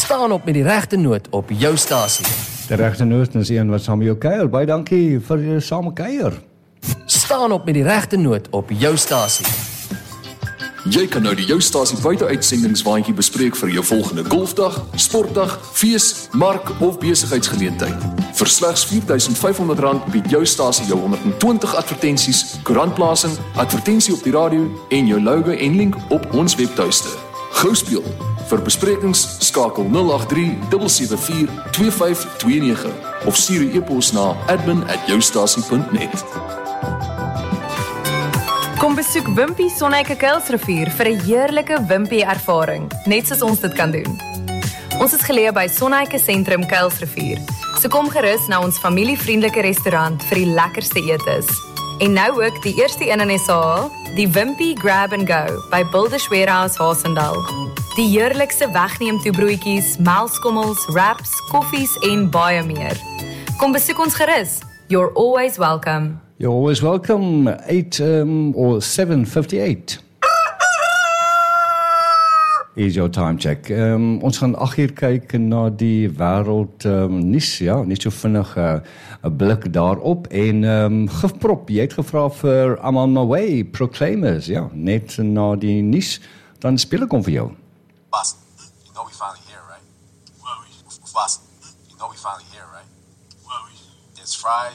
Staan op met die regte noot op jou stasie. Die regte noot is een wat saam met jou kuier. Baie dankie vir jou saam kuier. Staan op met die regte noot op jou stasie. Jy kan nou die Jou Stasie buiteuitsendingwaandjie bespreek vir jou volgende golfdag, sportdag, fees, mark of besigheidsgeleentheid. Vir slegs R4.500 bied Jou Stasie jou 120 advertensies, koerantplasing, advertensie op die radio en jou logo en link op ons webtuiste. Gou speel. Vir besprekings skakel 083 774 2529 of stuur 'n e-pos na admin@joustasie.net. Kom besoek Wimpy Sonneike Kuilsrivier vir 'n heerlike Wimpy ervaring, net soos ons dit kan doen. Ons is geleë by Sonneike Sentrum Kuilsrivier, so kom gerus na ons familievriendelike restaurant vir die lekkerste etes. En nou ook die eerste een in SA, die Wimpy Grab and Go by Builders Warehouse Haasendal. Die heerlikste wegneem toebroodjies, melkskommels, wraps, koffies en baie meer. Kom besoek ons gerus. You're always welcome. You're always welcome, 8 or 7:58. Is your time check. Ons gaan 8 uur kyk na die wêreld nuus, ja, net so vinnig 'n blik daarop en gifprop, jy het gevra vir I'm on my way, Proclaimers, ja, net na die nuus, dan speel ek hom vir jou. Boss, you know we finally here, right? Boss, you know we finally here, right? It's Friday.